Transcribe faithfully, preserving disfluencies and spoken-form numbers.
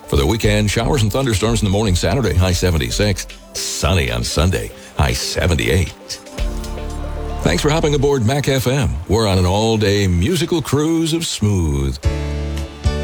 For the weekend, showers and thunderstorms in the morning Saturday, high seventy-six. Sunny on Sunday, high seventy-eight. Thanks for hopping aboard Mac F M. We're on an all-day musical cruise of smooth.